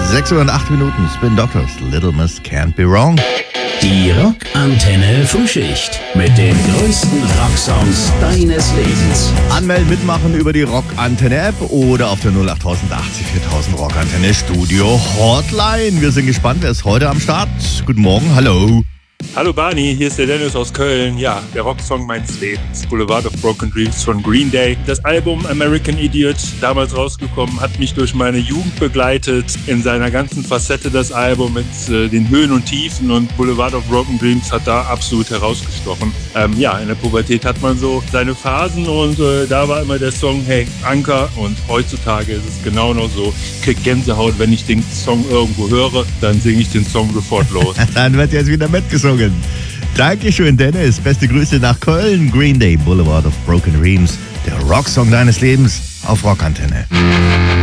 6:08. Spin Doctors, Little Miss Can't Be Wrong. Die Rockantenne Frühschicht mit den größten Rocksongs deines Lebens. Anmelden, mitmachen über die Rockantenne-App oder auf der 08080 4000 Rockantenne Studio Hotline. Wir sind gespannt, wer ist heute am Start. Guten Morgen, hallo. Hallo Barney, hier ist der Dennis aus Köln. Ja, der Rocksong meines Lebens, Boulevard of Broken Dreams von Green Day. Das Album American Idiot, damals rausgekommen, hat mich durch meine Jugend begleitet. In seiner ganzen Facette das Album mit den Höhen und Tiefen, und Boulevard of Broken Dreams hat da absolut herausgestochen. In der Pubertät hat man so seine Phasen, und da war immer der Song, hey, Anker, und heutzutage ist es genau noch so. Ich krieg Gänsehaut, wenn ich den Song irgendwo höre, dann singe ich den Song sofort los. Dann wird jetzt wieder mitgesungen. Dankeschön, Dennis. Beste Grüße nach Köln. Green Day, Boulevard of Broken Dreams. Der Rocksong deines Lebens auf Rockantenne.